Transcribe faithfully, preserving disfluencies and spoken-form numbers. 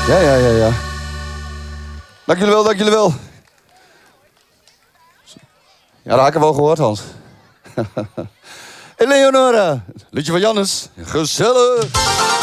Ja, ja, ja, ja. Dank jullie wel, dank jullie wel. Ja, dat had ik wel gehoord, Hans. Eleonora, liedje van Jannes. Gezellig.